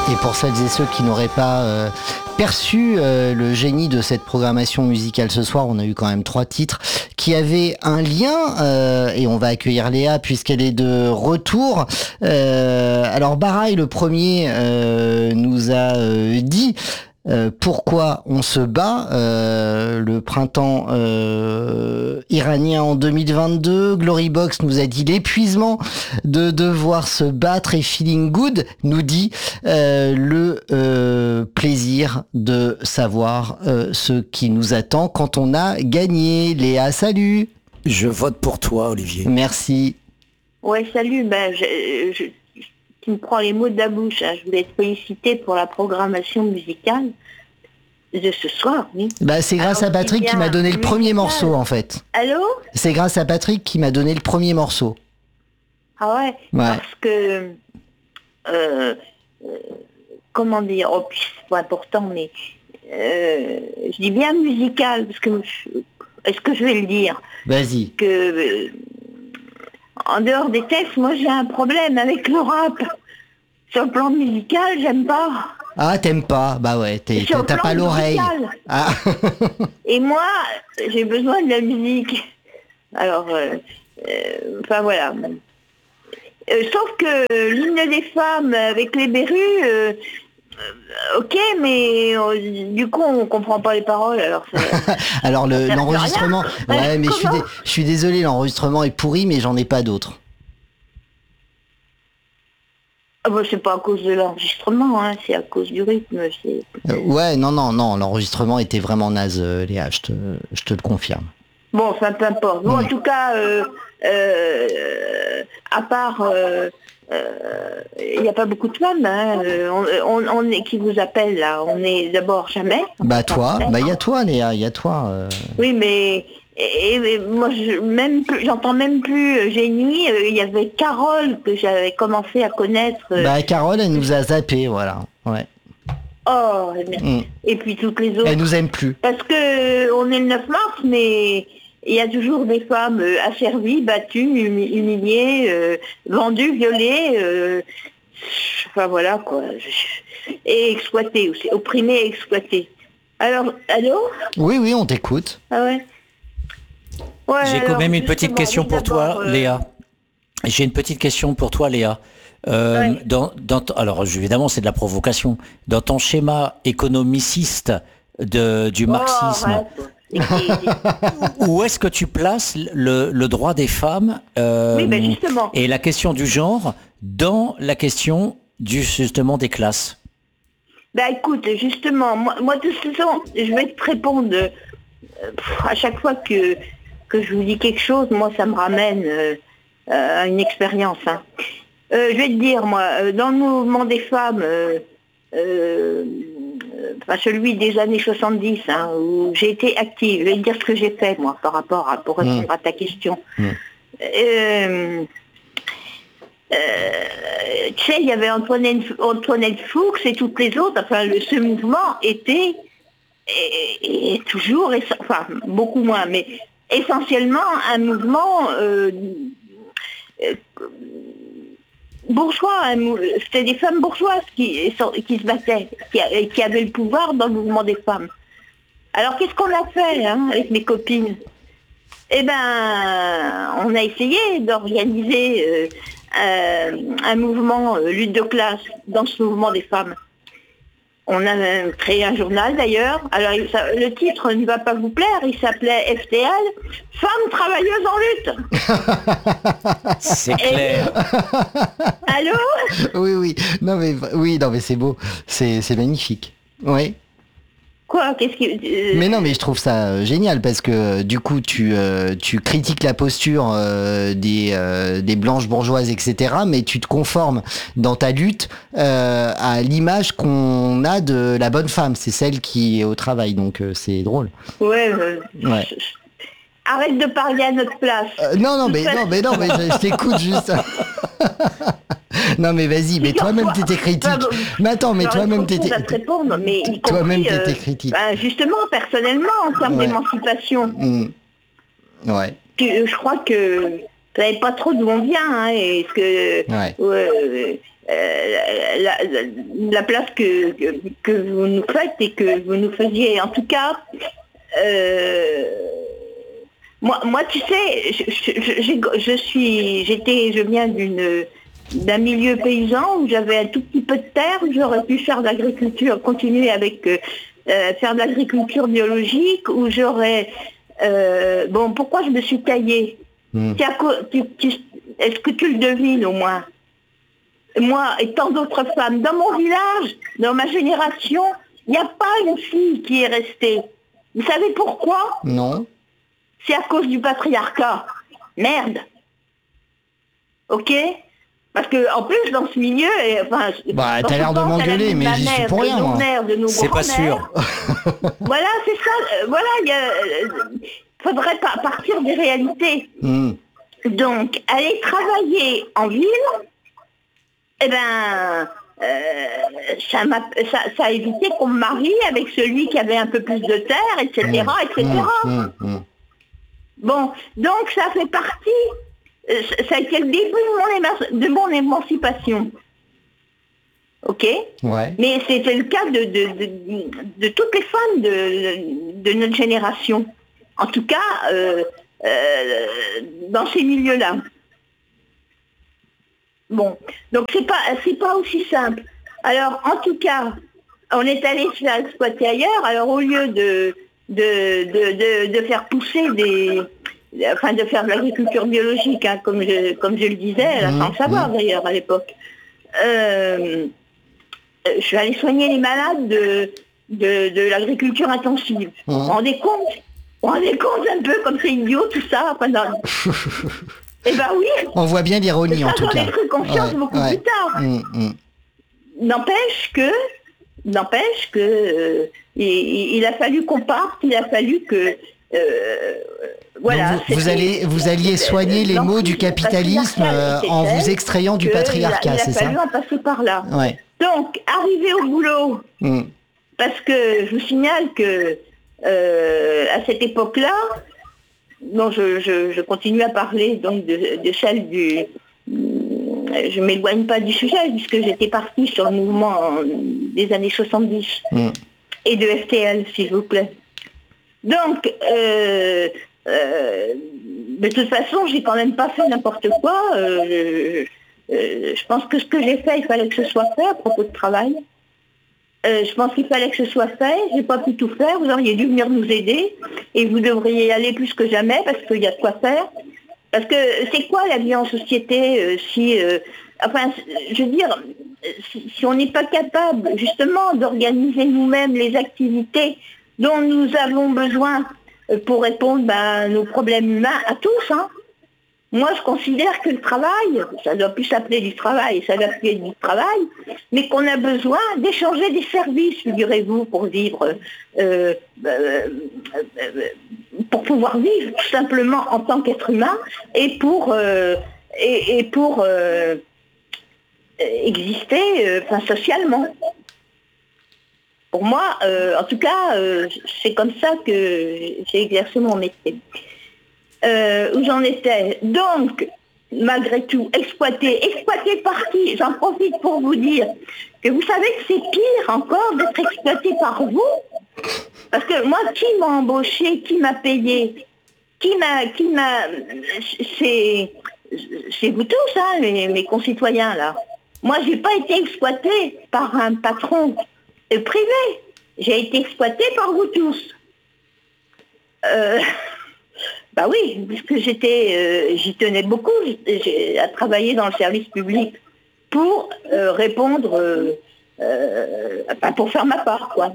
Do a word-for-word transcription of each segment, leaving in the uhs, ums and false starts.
Et pour celles et ceux qui n'auraient pas euh, perçu euh, le génie de cette programmation musicale ce soir, on a eu quand même trois titres qui avaient un lien, euh, et on va accueillir Léa puisqu'elle est de retour. Euh, alors Baraï, le premier, euh, nous a euh, dit Euh, pourquoi on se bat, euh, le printemps euh, iranien en deux mille vingt-deux. Glorybox nous a dit l'épuisement de devoir se battre, et Feeling Good nous dit euh, le euh, plaisir de savoir euh, ce qui nous attend quand on a gagné. Léa, salut. Je vote pour toi, Olivier. Merci. Ouais, salut. Ben, je, je, tu me prends les mots de la bouche. Hein. Je voulais te féliciter pour la programmation musicale de ce soir. Oui. Bah, c'est grâce Alors, à Patrick bien, qui m'a donné le premier musical. morceau, en fait. Allô? C'est grâce à Patrick qui m'a donné le premier morceau. Ah ouais, Ouais. Parce que... Euh, euh, comment dire? Oh, puis c'est pas important, mais... Euh, je dis bien musical, parce que... je- Est-ce que je vais le dire? Vas-y. Que... euh, en dehors des textes, moi j'ai un problème avec le rap. Sur le plan musical, j'aime pas. Ah, t'aimes pas? Bah ouais, t'es- Sur le t'as plan pas l'oreille. musical. Ah. Et moi, j'ai besoin de la musique. Alors, euh, euh, enfin voilà. Euh, sauf que l'hymne des femmes avec les berrues, euh, euh, ok, mais euh, du coup on comprend pas les paroles. Alors c'est- Alors le- Ça sert à l'enregistrement, rien. ouais, mais je suis, Comment dé- je suis désolé, l'enregistrement est pourri, mais j'en ai pas d'autres. ah bah, c'est pas à cause de l'enregistrement, hein, c'est à cause du rythme. C'est... Euh, ouais, non, non, non, l'enregistrement était vraiment naze, euh, Léa, je te, je te le confirme. Bon, enfin peu importe. Bon, Mm. en tout cas, euh, euh, à part, euh, euh, il n'y a pas beaucoup de femmes. Hein, euh, on, on, on est, qui vous appelle là? On est d'abord jamais. Bah toi, bah y a toi, Léa, y a toi. euh. Oui, mais et, et moi, je, même plus, j'entends même plus euh, Génie. Euh, Il y avait Carole que j'avais commencé à connaître. euh, Bah Carole, elle nous a zappé, voilà. Ouais. oh, eh bien. Mm. Et puis toutes les autres. Elle nous aime plus. Parce que on est le neuf mars, mais il y a toujours des femmes euh, asservies, battues, humi- humiliées, euh, vendues, violées. euh, enfin voilà quoi. Et exploitées aussi, opprimées et exploitées. Alors, allô? Oui, oui, on t'écoute. Ah ouais. Ouais, J'ai quand alors, même une petite justement, question oui, pour toi, d'abord, euh, Léa. J'ai une petite question pour toi, Léa. Euh, Ouais. dans, dans, t- alors, évidemment, c'est de la provocation. Dans ton schéma économiciste de, du oh, marxisme, arrête. Et puis- où est-ce que tu places le, le droit des femmes euh, Oui, ben justement. et la question du genre dans la question du, justement des classes? Bah écoute, justement, moi, moi de toute façon, je vais te répondre euh, pff, à chaque fois que, que je vous dis quelque chose, moi ça me ramène euh, euh, à une expérience. Hein. Euh, je vais te dire, moi, euh, dans le mouvement des femmes, euh, euh, euh, enfin celui des années soixante-dix, hein, où j'ai été active, je vais te dire ce que j'ai fait, moi, par rapport à, pour répondre Mmh. à ta question. Mmh. Euh, euh, tu sais, il y avait Antoinette, Antoinette Fuchs et toutes les autres, enfin, le- ce mouvement était, et, et toujours, et, enfin, beaucoup moins, mais essentiellement un mouvement euh, euh, bourgeois, un mou- c'était des femmes bourgeoises qui, qui se battaient, qui, qui avaient le pouvoir dans le mouvement des femmes. Alors qu'est-ce qu'on a fait hein, avec mes copines? Eh ben, on a essayé d'organiser euh, euh, un mouvement euh, lutte de classe dans ce mouvement des femmes. On a euh, créé un journal d'ailleurs. Alors il- ça- le titre ne va pas vous plaire, il s'appelait F T L, Femmes travailleuses en lutte. C'est clair. Allô? Oui, oui, non mais oui, non mais c'est beau, c'est c'est magnifique. Oui. Quoi? Qu'est-ce qui... euh, Mais non, mais je trouve ça euh, génial parce que euh, du coup tu euh, tu critiques la posture euh, des euh, des blanches bourgeoises, et cetera. Mais tu te conformes dans ta lutte euh, à l'image qu'on a de la bonne femme. C'est celle qui est au travail, donc euh, c'est drôle. Ouais, euh, Ouais. je- je- arrête de parler à notre place. Euh, non, non, mais non, mais non, mais je, je t'écoute juste. Non, mais vas-y, mais toi-même t'étais critique. Pardon. Mais attends, mais J'aurais toi-même trop de t'étais. choses à te répondre, mais y Toi-même compris, euh, t'étais critique. ben, justement, personnellement, en termes Ouais. d'émancipation, Mm. Ouais. que- je crois que vous savez pas trop d'où on vient, hein, et ce que Ouais. euh, euh, la, la, la place que, que, que vous nous faites et que vous nous faisiez. En tout cas, euh, moi, moi, tu sais, je, je, je, je suis, j'étais, je viens d'une d'un milieu paysan où j'avais un tout petit peu de terre, où j'aurais pu faire de l'agriculture, continuer avec euh, euh, faire de l'agriculture biologique, où j'aurais euh, bon, pourquoi je me suis taillée? Mmh. Tu, tu, est-ce que tu le devines au moins? Moi et tant d'autres femmes, dans mon village, dans ma génération, il n'y a pas une fille qui est restée. Vous savez pourquoi? Non. C'est à cause du patriarcat. Merde. Ok? Parce que en plus dans ce milieu, et, enfin, bah t'as l'air de m'engueuler, mais j'y suis pour rien moi. C'est pas sûr. Voilà, c'est ça. Euh, voilà, il euh, faudrait pas partir des réalités. Mm. Donc, aller travailler en ville, eh ben, euh, ça, m'a, ça, ça a évité qu'on me marie avec celui qui avait un peu plus de terre, et cetera, mm. et cetera. Mm. Mm. Bon, donc ça fait partie. Ça a été le début de mon, de mon émancipation. Ok? Ouais. Mais c'était le cas de, de, de, de toutes les femmes de, de notre génération. En tout cas, euh, euh, dans ces milieux-là. Bon, donc c'est pas, c'est pas aussi simple. Alors, en tout cas, on est allé se faire exploiter ailleurs. Alors, au lieu de, de, de, de, de faire pousser des... Enfin, de faire de l'agriculture biologique, hein, comme, je, comme je le disais, là, sans le savoir d'ailleurs à l'époque. Euh, je suis allée soigner les malades de, de, de l'agriculture intensive. Mmh. Vous vous rendez compte? Vous vous rendez compte un peu comme c'est idiot tout ça? Enfin, dans... Eh ben oui. On voit bien l'ironie en tout cas. J'en ai pris conscience ouais, beaucoup ouais. plus tard. Mmh, mmh. N'empêche que, n'empêche que, euh, il, il a fallu qu'on parte, il a fallu que. Euh, voilà, vous, vous, allez, vous alliez soigner les maux du capitalisme euh, en vous extrayant du patriarcat, c'est ça? Il a fallu en passer par là. Ouais. Donc, arrivé au boulot, mm. parce que je vous signale que euh, à cette époque-là, bon, je, je, je continue à parler donc de, de celle du... Je ne m'éloigne pas du sujet puisque j'étais partie sur le mouvement des années soixante-dix mm. et de F T L, s'il vous plaît. Donc, euh, euh, de toute façon, j'ai quand même pas fait n'importe quoi. Euh, euh, je pense que ce que j'ai fait, il fallait que ce soit fait à propos de travail. Euh, je pense qu'il fallait que ce soit fait. J'ai pas pu tout faire. Vous auriez dû venir nous aider et vous devriez y aller plus que jamais parce qu'il y a de quoi faire. Parce que c'est quoi la vie en société euh, si, euh, enfin, je veux dire, si, si on n'est pas capable justement d'organiser nous-mêmes les activités dont nous avons besoin pour répondre ben, à nos problèmes humains, à tous. Hein. Moi, je considère que le travail, ça ne doit plus s'appeler du travail, ça doit plus être du travail, mais qu'on a besoin d'échanger des services, figurez-vous, pour vivre, euh, euh, euh, pour pouvoir vivre tout simplement en tant qu'être humain et pour, euh, et, et pour euh, exister euh, enfin, socialement. Pour moi, euh, en tout cas, euh, c'est comme ça que j'ai exercé mon métier. Euh, où j'en étais. Donc, malgré tout, exploité. Exploité par qui? J'en profite pour vous dire que vous savez que c'est pire encore d'être exploité par vous. Parce que moi, qui m'a embauché? Qui m'a payé? Qui m'a... Qui m'a c'est, c'est vous tous, hein, mes, mes concitoyens, là. Moi, je n'ai pas été exploité par un patron privé. J'ai été exploitée par vous tous. Euh, bah oui, puisque j'étais, euh, j'y tenais beaucoup, j'ai à travailler dans le service public pour euh, répondre, euh, euh, enfin, pour faire ma part, quoi.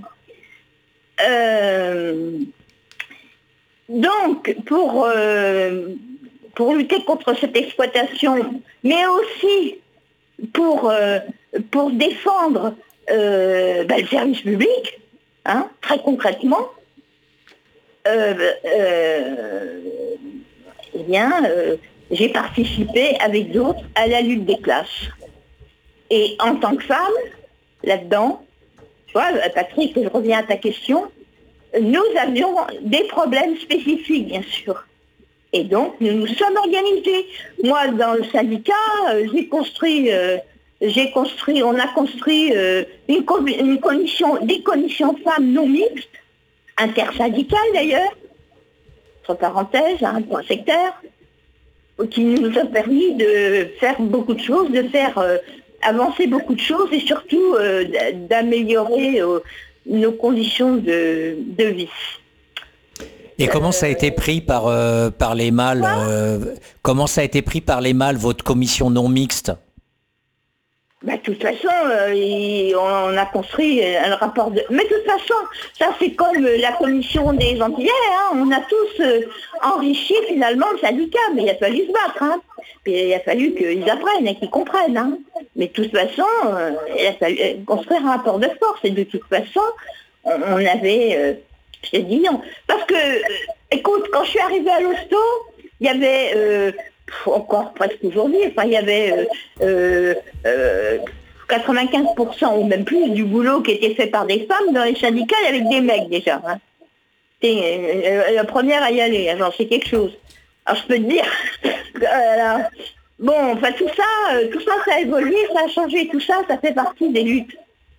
Euh, donc, pour, euh, pour lutter contre cette exploitation, mais aussi pour, euh, pour défendre Euh, ben, le service public, hein, très concrètement, euh, euh, eh bien, euh, j'ai participé avec d'autres à la lutte des classes. Et en tant que femme, là-dedans, tu vois, Patrick, je reviens à ta question, nous avions des problèmes spécifiques, bien sûr. Et donc, nous nous sommes organisés. Moi, dans le syndicat, euh, j'ai construit... Euh, j'ai construit, on a construit euh, une, co- une commission, des commissions femmes non mixtes, intersyndicales d'ailleurs, entre parenthèses, un point sectaire, qui nous a permis de faire beaucoup de choses, de faire euh, avancer beaucoup de choses et surtout euh, d'améliorer euh, nos conditions de, de vie. Et comment ça a été pris par, euh, par les mâles euh, Comment ça a été pris par les mâles, votre commission non mixte? Bah, de toute façon, euh, il- on a construit un rapport de... Mais de toute façon, ça c'est comme la commission des Antillais, hein, on a tous euh, enrichi finalement le syndicat, mais il a fallu se battre, hein. Puis il a fallu qu'ils apprennent et qu'ils comprennent, hein. Mais de toute façon, euh, il a fallu euh, construire un rapport de force, et de toute façon, on, on avait... euh, je t'ai dit, on- parce que, euh, écoute, quand je suis arrivée à l'hosto, il y avait... euh, pff, encore presque aujourd'hui, enfin, il y avait euh, euh, euh, quatre-vingt-quinze pour cent ou même plus du boulot qui était fait par des femmes dans les syndicats avec des mecs déjà. Hein. T'es euh, la première à y aller, hein, j'en sais quelque chose. Alors je peux te dire, alors, bon, enfin tout ça, euh, tout ça, ça a évolué, ça a changé, tout ça, ça fait partie des luttes.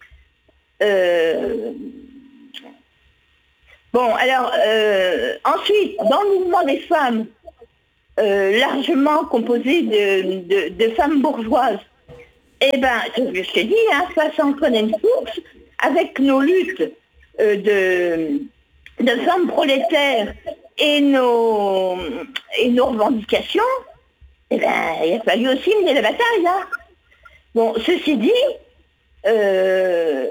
Euh, Bon, alors, euh, ensuite, dans le mouvement des femmes, euh, largement composé de, de, de femmes bourgeoises, eh bien, je te dis, hein, face à Antoine Fuchs, avec nos luttes euh, de, de femmes prolétaires et nos, et nos revendications, eh ben, il a fallu aussi mener la bataille. Hein. Bon, ceci dit, euh,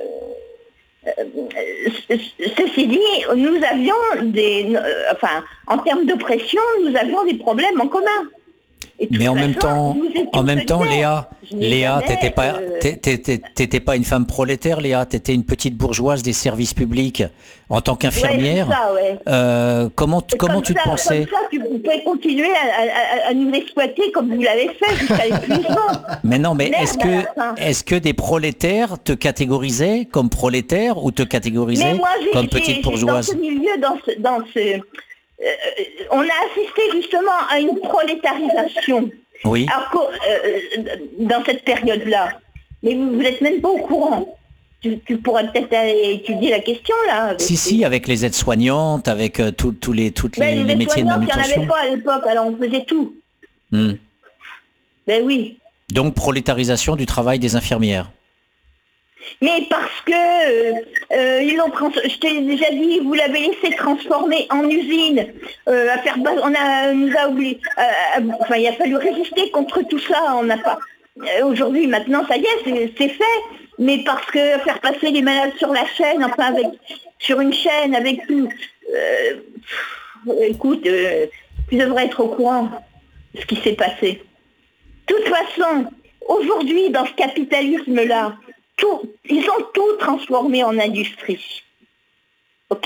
Euh, ceci dit, nous avions des, euh, enfin, en termes d'oppression, nous avions des problèmes en commun. Et Mais en toute même façon, temps, nous étions en même temps, solidaires. Léa, Je n'ai Léa, jamais, t'étais pas, euh, t'é- t'é- t'é- t'étais pas une femme prolétaire, Léa, t'étais une petite bourgeoise des services publics en tant qu'infirmière. Ouais, c'est ça, ouais. Euh, comment, Et comment comme tu ça, te pensais? Comme ça, tu pouvais continuer à, à- à nous exploiter comme vous l'avez fait jusqu'à l'épuisement. Mais non, mais Merde, est-ce à la que, fin. est-ce que des prolétaires te catégorisaient comme prolétaire ou te Mais catégorisaient moi, j'ai, comme j'ai- petite j'ai- dans bourgeoise? ce milieu, dans ce... Dans ce euh, on a assisté justement à une prolétarisation. Oui. Alors, qu'au- euh, dans cette période-là, mais vous n'êtes même pas au courant. Tu, tu pourrais peut-être aller étudier la question, là. avec Si, les- si, avec les aides-soignantes, avec euh, tous tous les, toutes Ben, les, les les métiers de aides-soignantes, il n'y en manutention. avait pas à l'époque, alors on faisait tout. Hmm. Ben oui. Donc, prolétarisation du travail des infirmières. Mais parce que euh, euh, ils l'ont trans- je t'ai déjà dit, vous l'avez laissé transformer en usine, euh, à faire bas- on a nous a oublié, euh, euh, enfin il a fallu résister contre tout ça, on n'a pas. euh, Aujourd'hui, maintenant, ça y est, c'est, c'est fait, mais parce que faire passer les malades sur la chaîne, enfin avec sur une chaîne avec tout, euh, pff, écoute, euh, tu devrais être au courant de ce qui s'est passé. De toute façon, aujourd'hui, dans ce capitalisme-là, tout, ils ont tout transformé en industrie. Ok.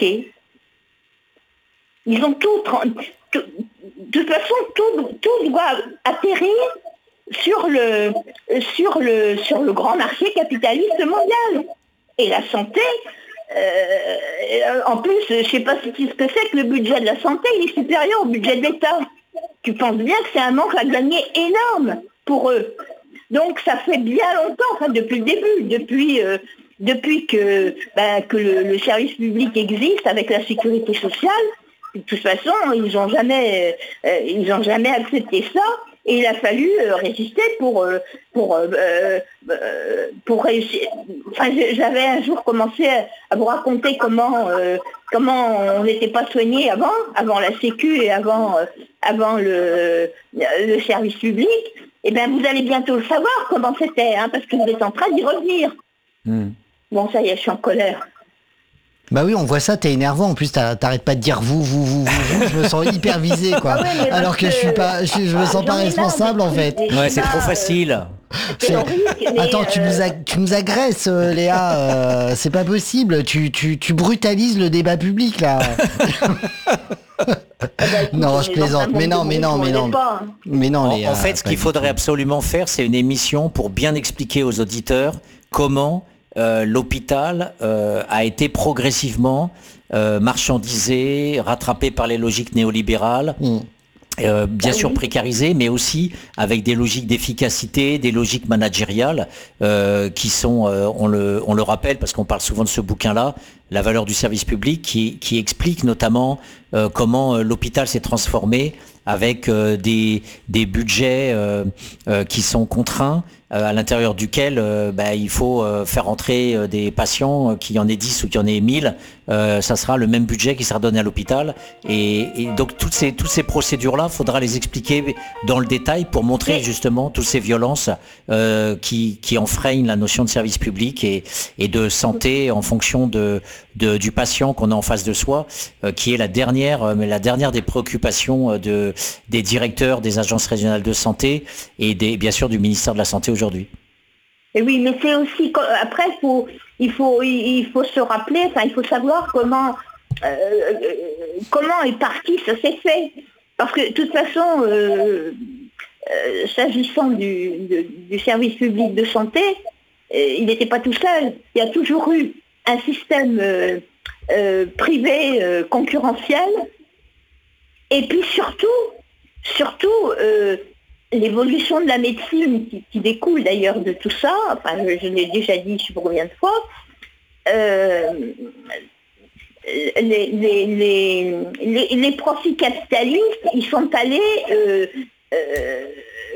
Ils ont tout, tra- tout- de toute façon, tout, tout doit atterrir sur le, sur, le, sur le grand marché capitaliste mondial. Et la santé, euh, en plus, je ne sais pas ce que c'est que le budget de la santé, il est supérieur au budget de l'État. Tu penses bien que c'est un manque à gagner énorme pour eux. Donc ça fait bien longtemps, enfin depuis le début, depuis, euh, depuis que, ben, que le, le service public existe avec la sécurité sociale. De toute façon, ils n'ont jamais, euh, ils ont jamais accepté ça. Et il a fallu euh, résister pour, euh, pour, euh, euh, pour réussir. Enfin, j'avais un jour commencé à, à vous raconter comment, euh, comment on n'était pas soigné avant, avant la Sécu et avant, euh, avant le, le service public. Eh bien, vous allez bientôt le savoir comment c'était, hein, parce que vous êtes en train d'y revenir. Hmm. Bon, ça y est, je suis en colère. Bah oui, on voit ça, t'es énervant. En plus, t'as- t'arrêtes pas de dire vous, vous, vous, vous, vous. Je me sens hyper visé, quoi. Ah ouais, mais Alors que je suis pas, je, je me sens pas J'en ai marre responsable, des en trucs, fait. des Ouais, c'est schémas, trop euh, facile. c'est horrible, mais, Attends, tu euh, nous, ag- tu nous agresses, euh, Léa. euh, c'est pas possible. Tu, tu, tu brutalises le débat public, là. ah bah, écoute, Non, on je est plaisante. dans un Mais non, monde mais de non, bruit, mais on non. l'est pas, hein. Mais non, En, Léa. en fait, ce pas qu'il du faudrait tout. absolument faire, c'est une émission pour bien expliquer aux auditeurs comment euh, l'hôpital euh, a été progressivement euh, marchandisé, rattrapé par les logiques néolibérales. Mm. Euh, bien Ah sûr oui. précarisé, mais aussi avec des logiques d'efficacité, des logiques managériales euh, qui sont, euh, on, le, on le rappelle parce qu'on parle souvent de ce bouquin-là, La valeur du service public, qui, qui explique notamment euh, comment euh, l'hôpital s'est transformé avec euh, des, des budgets euh, euh, qui sont contraints, euh, à l'intérieur duquel euh, bah, il faut euh, faire entrer euh, des patients, euh, qu'il y en ait dix ou qu'il y en ait mille, euh, ça sera le même budget qui sera donné à l'hôpital. Et, et donc toutes ces, toutes ces procédures-là, il faudra les expliquer dans le détail pour montrer justement toutes ces violences euh, qui, qui enfreignent la notion de service public et, et de santé en fonction de, de, du patient qu'on a en face de soi, euh, qui est la dernière, euh, la dernière des préoccupations euh, de, des directeurs des agences régionales de santé et des, bien sûr du ministère de la Santé aujourd'hui. Et oui, mais c'est aussi qu'o- après faut, il faut il il faut se rappeler, enfin il faut savoir comment euh, euh, comment est parti, ça s'est fait. Parce que de toute façon, euh, euh, s'agissant du, de- du service public de santé, euh, il n'était pas tout seul. Il y a toujours eu un système euh, euh, privé euh, concurrentiel. Et puis surtout, surtout euh, l'évolution de la médecine qui, qui découle d'ailleurs de tout ça, enfin je, je l'ai déjà dit je ne sais pas combien de fois, euh, les, les, les, les, les profits capitalistes, ils sont allés euh, euh,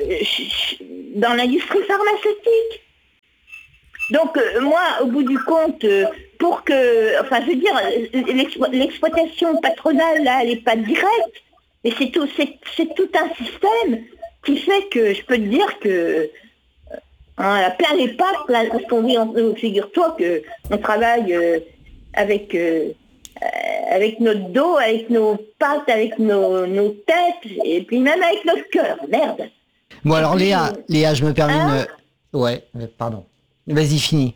dans l'industrie pharmaceutique. Donc euh, moi, au bout du compte, euh, pour que, enfin je veux dire, l'explo- l'exploitation patronale, là, elle n'est pas directe, mais c'est tout, c'est, c'est tout un système qui fait que je peux te dire que hein, elle a plein les pattes, là, parce qu'on vit, en- euh, figure-toi qu'on travaille euh, avec, euh, euh, avec notre dos, avec nos pattes, avec nos, nos têtes, et puis même avec notre cœur, merde. Bon alors puis, Léa, euh, Léa, je me permets hein une... Ouais, euh, pardon. Vas-y, finis.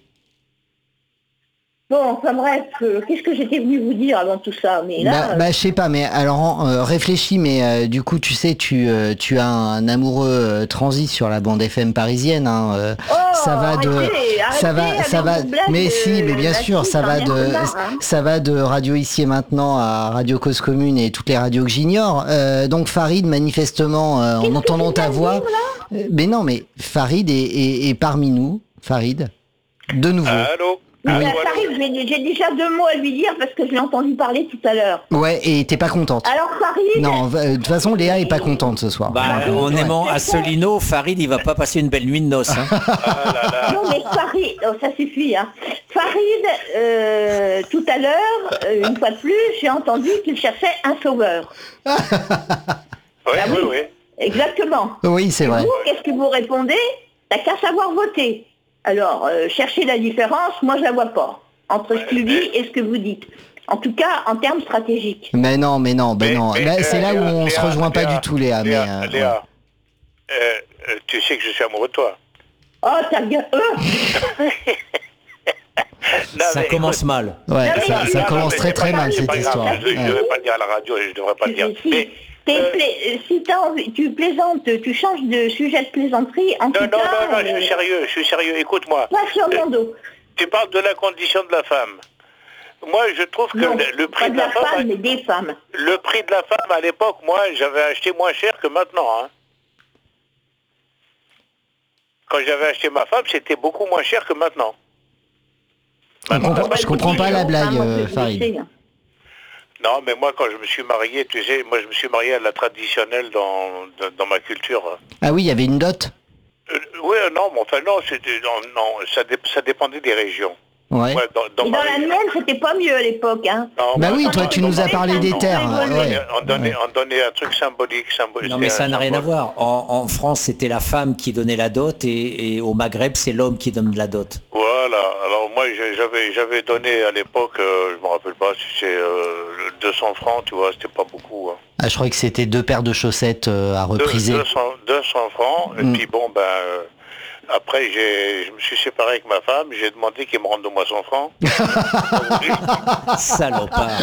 Bon, enfin bref, euh, qu'est-ce que j'étais venue vous dire avant tout ça, mais là... Bah, euh, bah, je sais pas, mais alors euh, réfléchis, mais euh, du coup, tu sais, tu, euh, tu as un amoureux euh, transit sur la bande F M parisienne. Hein, euh, Oh, ça va de, arrêtez, ça va, arrêtez ça avec va. vos blagues, Mais si, mais euh, bien sûr, là-dessus, ça j'en va ai un de, peu marre, hein. ça va de Radio Ici et Maintenant à Radio Cause Commune et toutes les radios que j'ignore. Euh, donc Farid, manifestement, euh, en Qu'est-ce que entendant tu ta viens de voix, dire, là euh, mais non, mais Farid est, est, est parmi nous, Farid, de nouveau. Allô Mais Allô, ça allô arrive, j'ai, j'ai déjà deux mots à lui dire parce que je l'ai entendu parler tout à l'heure. Ouais, et t'es pas contente. Alors Farid, Non, va- de toute façon, Léa est pas contente ce soir. Bah, Donc, en ouais. aimant Asselineau, Farid, il va pas passer une belle nuit de noces. Hein. Ah là là. non mais Farid, oh, ça suffit. Hein. Farid, euh, tout à l'heure, euh, une fois de plus, j'ai entendu qu'il cherchait un sauveur. Oui, Ah oui, oui. oui. Exactement. Oui, c'est Et vrai. vous, qu'est-ce que vous répondez? T'as qu'à savoir voter. Alors, euh, cherchez la différence, moi je la vois pas, entre ce qu'il dit et ce que vous dites. En tout cas, en termes stratégiques. Mais non, mais non, ben Mais- non. mais, Là, c'est euh, là où Léa, on se Léa, rejoint pas Léa, du tout, Léa. Léa, mais, euh, Léa, ouais. euh, euh, tu sais que je suis amoureux de toi. Oh, ta gueule. Euh, Non, Ça mais commence écoute, mal. Ouais, Non, ça, mais- ça non, commence mais très c'est très pas mal grave, c'est cette pas grave. histoire. Je ne Ouais. devrais pas le dire à la radio et je ne devrais pas le dire. si Mais, t'es euh, pla- si t'as envie, tu plaisantes, tu changes de sujet de plaisanterie, en non, tout non, cas, non, non, je euh, suis sérieux, je suis sérieux. Écoute-moi. pas sur mon dos. Tu parles de la condition de la femme. Moi, je trouve que Non, le, le pas prix de de la la femme, femme, mais des femmes. le prix de la femme à l'époque, moi, j'avais acheté moins cher que maintenant. Hein. Quand j'avais acheté ma femme, c'était beaucoup moins cher que maintenant. Je comprends, je comprends pas la blague, euh, Farid. Farid. Non, mais moi, quand je me suis marié, tu sais, moi, je me suis marié à la traditionnelle dans, dans, dans ma culture. Ah oui, il y avait une dot. Euh, oui, non, mais enfin, non, c'était, non, non ça, dé- ça dépendait des régions. Ouais. Ouais, dans, dans Et ma dans la région. mienne, c'était pas mieux à l'époque, hein. Non, Bah moi, oui, non, toi non, tu non, nous as non, parlé des non, terres. on Ouais. donnait, Ouais. on, donnait, on donnait un truc symbolique. symbolique Non mais c'était ça un n'a rien à symbole. voir. En, en France, c'était la femme qui donnait la dot et, et au Maghreb, c'est l'homme qui donne la dot. Voilà, alors moi j'ai- j'avais j'avais donné à l'époque, euh, je me rappelle pas si c'est euh, deux cents francs, tu vois, c'était pas beaucoup. Hein. Ah, je crois que c'était deux paires de chaussettes euh, à Deux- repriser. deux cents, deux cents francs, et Mm. puis bon ben euh, après j'ai je me suis séparé avec ma femme, j'ai demandé qu'il me rende moi cent francs. Salopard.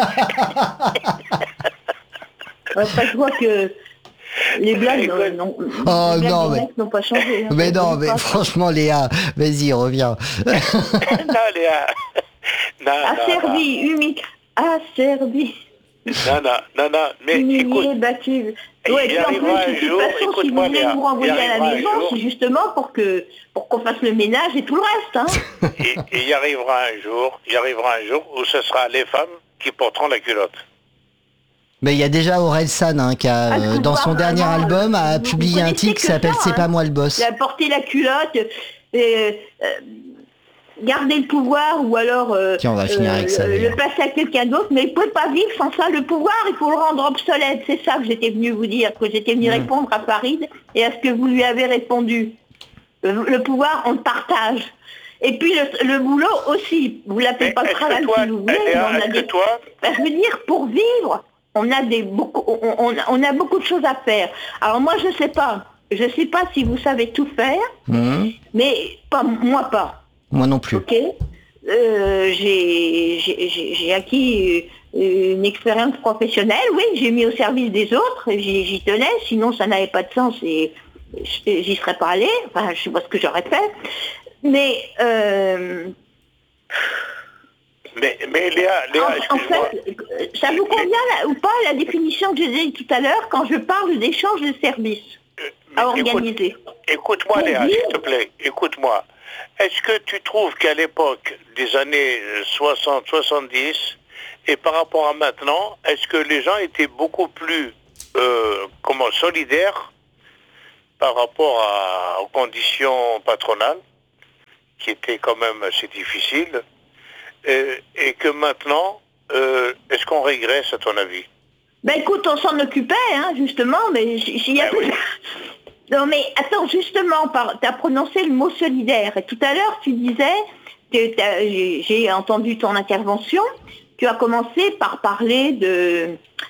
Après, je vois que les blagues Écoute. euh, n'ont Oh, les blagues non, des mais- mecs n'ont pas changé. hein. Mais non, Ça, mais pas- franchement, Léa, vas-y, reviens. non, Léa. Non, non, Asservi, humilié, asservi, non, non, non, non, mais humilié, écoute, battu. Et Ouais, il et puis en arrivera plus, un de toute jour, façon, si vous écoute-moi voulez Léa, vous il renvoyer à la arrivera un maison, jour, c'est justement pour que pour qu'on fasse le ménage et tout le reste. Hein. et, et il y arrivera un jour, il y arrivera un jour où ce sera les femmes qui porteront la culotte. Mais il y a déjà Aurel San hein, qui a, Ah, euh, je dans vois son dernier vraiment, album, euh, a vous- publié vous un connaissez titre qui que s'appelle ça, C'est hein. pas moi le boss. La porter la culotte, euh, euh, garder le pouvoir ou alors euh, Tiens, on va finir avec ça, le, d'ailleurs. le passer à quelqu'un d'autre, mais il ne peut pas vivre sans ça. Le pouvoir, il faut le rendre obsolète. C'est ça que j'étais venu vous dire, que j'étais venu Mmh. répondre à Farid et à ce que vous lui avez répondu. Le, le pouvoir, on le partage. Et puis le, le boulot aussi. Vous l'appelez Mais pas le est-ce que travail toi, si vous voulez. Léa, mais on a est-ce que des... toi- Ben, je veux dire, pour vivre, on a des beaucoup, on, on- on a beaucoup de choses à faire. Alors moi, je sais pas. Je sais pas si vous savez tout faire, Mhm. mais pas moi pas. Moi non plus. Ok. Euh, j'ai j'ai- j'ai- j'ai acquis euh, une expérience professionnelle, oui, j'ai mis au service des autres, et j'y j'y tenais, sinon ça n'avait pas de sens et j'y serais pas allée, enfin je sais pas ce que j'aurais fait. Mais euh, Mais, mais Léa, Léa, en, en excuse-moi. fait, ça vous convient là, ou pas la définition que j'ai dite tout à l'heure quand je parle d'échange de services Mais à écoute- organiser? Écoute-moi Pour Léa, dire- s'il te plaît, écoute-moi. Est-ce que tu trouves qu'à l'époque des années soixante soixante-dix et par rapport à maintenant, est-ce que les gens étaient beaucoup plus euh, comment, solidaires par rapport à- aux conditions patronales, qui étaient quand même assez difficiles, et, et que maintenant, euh, est-ce qu'on régresse à ton avis? Ben écoute, on s'en occupait, hein, justement, mais j- j'y a Ben oui. Non mais attends, justement, tu as prononcé le mot solidaire. Et tout à l'heure, tu disais, que t'as- j'ai j'ai entendu ton intervention, tu as commencé par parler de,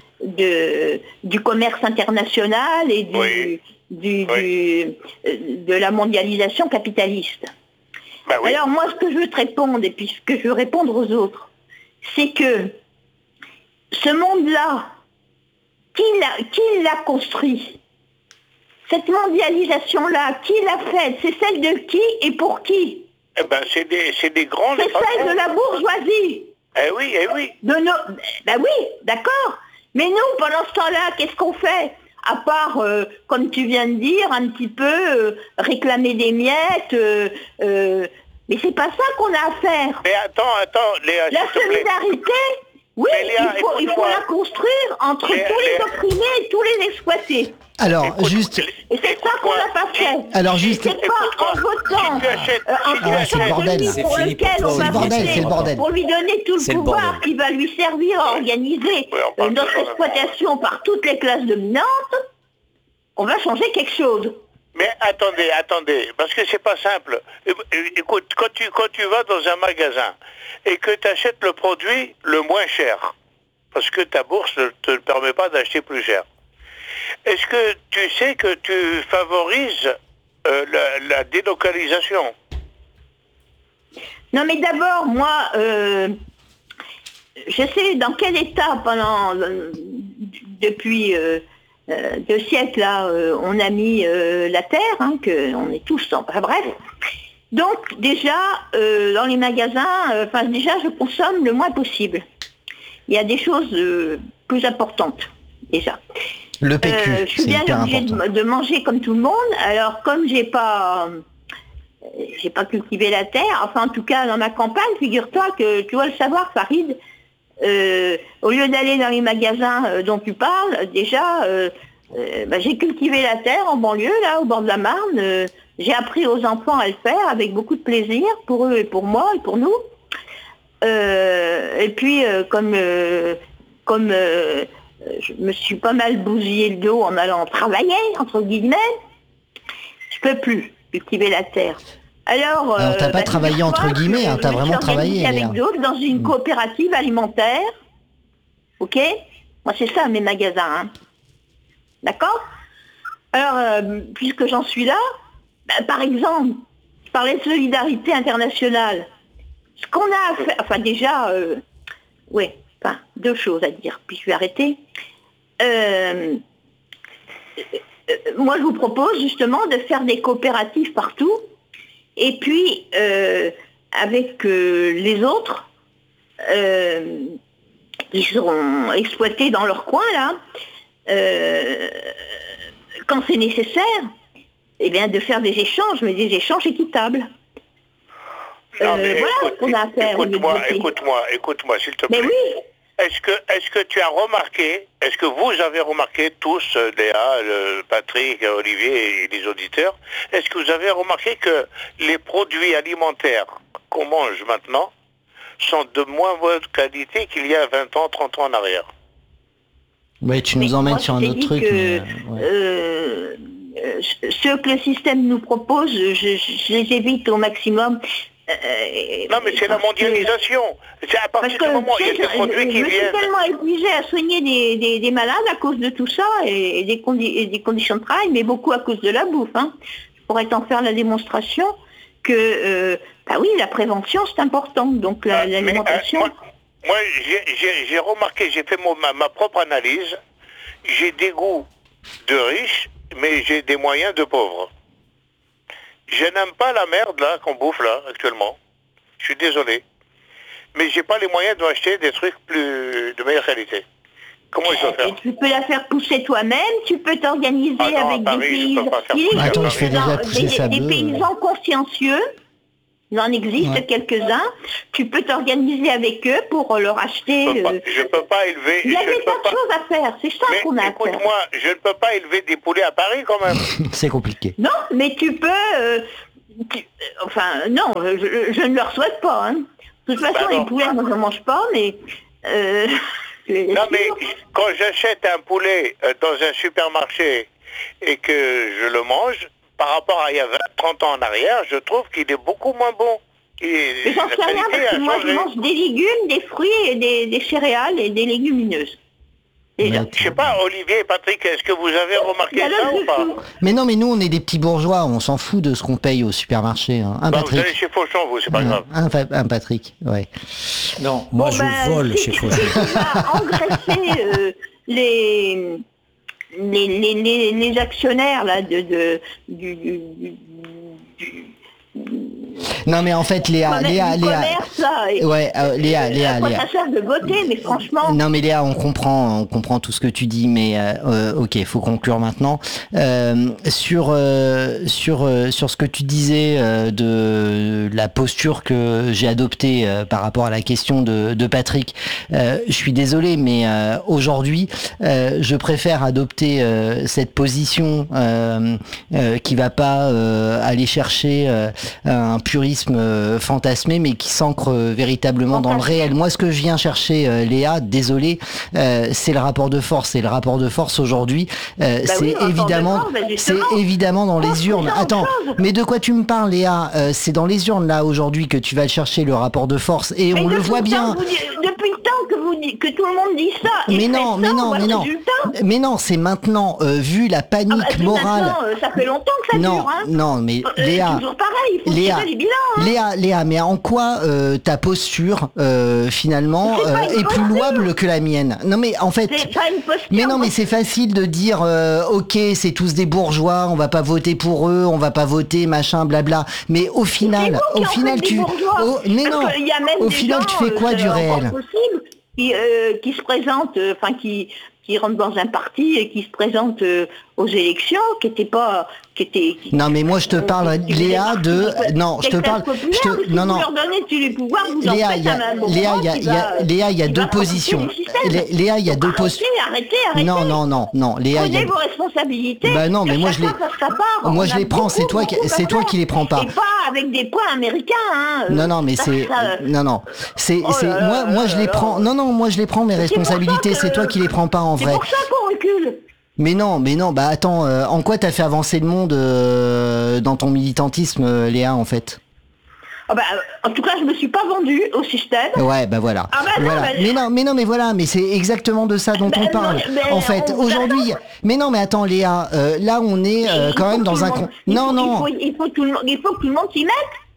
de, du commerce international et du, Oui. du, Oui. du- euh, de la mondialisation capitaliste. Ben oui. Alors moi, ce que je veux te répondre, et puis ce que je veux répondre aux autres, c'est que ce monde-là, qui l'a qui l'a construit? Cette mondialisation-là, qui l'a faite? C'est celle de qui et pour qui? Eh ben, c'est des, c'est des grands... C'est les celle patrons. de la bourgeoisie. Eh oui, eh oui. De nos... Ben oui, d'accord. Mais nous, pendant ce temps-là, qu'est-ce qu'on fait? À part, euh, comme tu viens de dire, un petit peu euh, réclamer des miettes. Euh, euh, mais c'est pas ça qu'on a à faire. Mais attends, attends, Léa, La s'il te plaît. solidarité, oui, Mais Léa, il, faut, il faut écoute-moi. la construire entre Léa, tous les Léa. opprimés et tous les exploités. Alors, Écoute, juste... Et c'est ça qu'on n'a pas fait. Alors, juste... C'est pas en Écoute-moi, votant si tu achètes- euh, un si tu projet achètes- de lui bordel. pour C'est fini lequel pour on toi, va C'est le bordel, voter, c'est le bordel. pour lui donner tout C'est le le pouvoir bordel. qui va lui servir à organiser Ouais, on euh, parle notre de ça, exploitation par toutes les classes dominantes, on va changer quelque chose. Mais attendez, attendez, parce que c'est pas simple. É- é- Écoute, quand tu, quand tu vas dans un magasin et que tu achètes le produit le moins cher, parce que ta bourse ne te le permet pas d'acheter plus cher, est-ce que tu sais que tu favorises euh, la, la délocalisation? Non mais d'abord, moi, euh, je sais dans quel état pendant euh, depuis euh, euh, deux siècles là, euh, on a mis euh, la terre, hein, que on est tous, enfin bref. Donc déjà euh, dans les magasins, euh, enfin déjà je consomme le moins possible. Il y a des choses euh, plus importantes déjà. Le P Q, Euh, je suis c'est bien hyper obligée important. de, de manger comme tout le monde. Alors comme j'ai pas euh, j'ai pas cultivé la terre, enfin en tout cas dans ma campagne, figure-toi que tu dois le savoir, Farid, euh, au lieu d'aller dans les magasins euh, dont tu parles, déjà euh, euh, bah, j'ai cultivé la terre en banlieue, là, au bord de la Marne. Euh, j'ai appris aux enfants à le faire avec beaucoup de plaisir pour eux et pour moi et pour nous. Euh, et puis euh, comme euh, comme euh, je me suis pas mal bousillé le dos en allant travailler, entre guillemets, je peux plus cultiver la terre. Alors, Alors, t'as pas travaillé figure-toi entre guillemets, que hein, t'as je me vraiment suis travaillé, organisée avec Léa. d'autres dans une coopérative alimentaire. Ok? Moi, c'est ça mes magasins. Hein. D'accord? Alors, euh, puisque j'en suis là, bah, par exemple, je parlais de solidarité internationale. Ce qu'on a à faire, enfin déjà, euh, oui, enfin, deux choses à dire, puis je vais arrêter. Euh, euh, moi, je vous propose justement de faire des coopératives partout, et puis euh, avec euh, les autres, euh, qui seront exploités dans leur coin, là, euh, quand c'est nécessaire, eh bien, de faire des échanges, mais des échanges équitables. Non, Euh, mais voilà écoute, ce qu'on a à faire. au lieu de écoute-moi, voter. écoute-moi, écoute-moi, s'il te Mais plaît. oui, Est-ce que, est-ce que tu as remarqué, est-ce que vous avez remarqué tous, euh, Léa, le- Patrick, Olivier et les auditeurs, est-ce que vous avez remarqué que les produits alimentaires qu'on mange maintenant sont de moins bonne qualité qu'il y a vingt ans, trente ans en arrière? Ouais, tu mais nous emmènes moi, sur je un t'ai autre dit truc. que, mais, euh, ouais. euh, euh, ce que le système nous propose, je, je les évite au maximum. Euh, Non, mais c'est la parce que- mondialisation. C'est à Parce partir que du moment où il y a tu des sais, produits je, qui je me suis viennent... tellement épuisée à soigner des, des- des malades à cause de tout ça et, et des, condi- et des conditions de travail, mais beaucoup à cause de la bouffe. Hein. Je pourrais t'en faire la démonstration que, euh, bah oui, la prévention c'est important. Donc la- Ah, mais, euh, l'alimentation. moi, moi, j'ai- j'ai j'ai remarqué, j'ai fait mon- ma, ma propre analyse. J'ai des goûts de riches, mais j'ai des moyens de pauvres. Je n'aime pas la merde là qu'on bouffe là actuellement. Je suis désolé. Mais j'ai pas les moyens de m'acheter des trucs plus de meilleure qualité. Comment je dois Et faire? tu peux la faire pousser toi-même, tu peux t'organiser Ah non, à avec Paris, des je paysans. peux pas faire Il pousser existe à Attends, il Paris. fait déjà des- pousser des, sa des bœuf. paysans consciencieux. Il en existe Ouais. quelques-uns. Tu peux t'organiser avec eux pour leur acheter. Je peux pas, euh, je peux pas élever... Il y a je des ne tas peux de pas- choses à faire. C'est ça qu'on a Mais à faire. écoute-moi, je ne peux pas élever des poulets à Paris quand même. C'est compliqué. Non, mais tu peux. euh, tu- euh, enfin, non, je, je ne leur souhaite pas. Hein. De toute façon, Bah non. les poulets, moi, je ne mange pas, mais. Euh, les- Non mais quand j'achète un poulet euh, dans un supermarché et que je le mange, par rapport à il y a vingt, trente ans en arrière, je trouve qu'il est beaucoup moins bon. Et Mais j'en sais la rien qualité parce que a moi, je changé. mange des légumes, des fruits et des, des céréales et des légumineuses. Déjà. Mais- Je sais pas, Olivier et Patrick, est-ce que vous avez remarqué Il y a ça le ou pas? dessous. Mais non, mais nous, on est des petits bourgeois, on s'en fout de ce qu'on paye au supermarché. Hein. Un Bah, vous allez Patrick. chez Fauchon, vous, c'est pas Un, grave. un Fa- un Patrick, ouais. Non, moi Bon, je ben, vole si chez tu- Fauchon. si tu vas engraisser euh, les, les, les, les, les actionnaires là, de, de, du, du, du, du- Non, mais en fait, Léa, commerce- Léa, du Léa. commerce, là, et- Ouais, euh, Léa, Léa, à quoi Léa. ça sert de voter, mais franchement, Non mais Léa, on comprend, on comprend tout ce que tu dis, mais euh, euh, ok, faut conclure maintenant. Euh, sur euh, sur euh, sur ce que tu disais euh, de la posture que j'ai adoptée euh, par rapport à la question de, de Patrick, euh, je suis désolé, mais euh, aujourd'hui, euh, je préfère adopter euh, cette position euh, euh, qui va pas euh, aller chercher euh, un purisme euh, fantasmé, mais qui s'ancre euh, véritablement dans le réel. Moi, ce que je viens chercher, euh, Léa, désolé, euh, c'est le rapport de force. Et le rapport de force aujourd'hui, euh, Bah c'est oui, le rapport de évidemment, force, bah c'est justement. évidemment dans les Construisons urnes. autre Attends, chose. mais de quoi tu me parles, Léa? Euh, C'est dans les urnes là aujourd'hui que tu vas le chercher, le rapport de force, et mais on le depuis voit le bien. temps que vous dites- depuis le temps que, vous dites- que tout le monde dit ça, et Mais fait non, ça, mais on non, voit mais le non. résultat. Mais non, c'est maintenant, euh, vu la Ah panique bah, puis morale. maintenant, euh, ça fait longtemps que ça Non, dure. Hein. non, mais Euh, Léa. C'est toujours pareil, il faut Léa, tirer les bilans. Hein. Léa, Léa, mais en quoi euh, ta posture euh, finalement C'est pas euh, une est plus posture. louable que la mienne? Non mais en fait, C'est pas une posture. mais non mais c'est facile de dire euh, ok, c'est tous des bourgeois, on va pas voter pour eux, on va pas voter machin blabla. Mais au final, C'est vous au qui en final faites des tu, bourgeois. oh, mais Parce non, qu'il y a même au des final gens, tu fais quoi euh, du c'est encore réel? possible, qui, euh, qui se présentent, euh, enfin qui qui rentrent dans un parti et qui se présentent euh, aux élections, qui n'étaient pas, qui étaient. qui- Non mais moi je te euh, parle qui Léa faisaient de partie des- non, je te des parle classes je te populaires, non si non vous leur donnez tous les pouvoirs, vous en Léa, faites il y a, un bourgeois Léa, il y a, qui il y a- va- Léa, il y a qui deux va profiter positions. du système. Lé- Léa, il y a deux positions. Arrêtez, arrêtez, arrêtez. Non, non, non, non, Léa, il y a... Prenez vos responsabilités. Bah non, mais que moi, je chacun les- fasse sa part. moi, On je a les prends, c'est beaucoup, toi qui- beaucoup c'est à toi faire. qui les prends pas. Et pas avec des points américains. Hein. Non, non, mais Ça, c'est, ça, non, non, c'est, Oh c'est, là là moi, moi, là je là les là. prends. Non, non, moi, je les prends mes C'est pour ça responsabilités. que- C'est toi qui les prends pas en C'est vrai. pour ça qu'on recule. Mais non, mais non, bah attends, euh, en quoi t'as fait avancer le monde euh, dans ton militantisme, euh, Léa, en fait? Ah bah, en tout cas, je me suis pas vendue au système. Ouais, bah voilà. Ah bah non, voilà. bah- Mais non, mais non, mais voilà, mais c'est exactement de ça dont Bah on non, parle. mais En fait, on vous aujourd'hui, mais non, mais attends, Léa, euh, là, on est euh, Il quand faut même que dans tout un le con... monde- il Non, faut- non. Il faut, il faut tout le monde- il faut que tout le monde s'y mette.